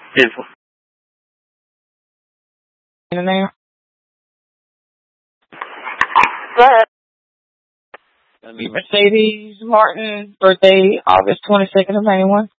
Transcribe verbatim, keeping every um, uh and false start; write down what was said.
Beautiful. In there. Go ahead. Mercedes Martin, birthday August twenty-second of ninety-one.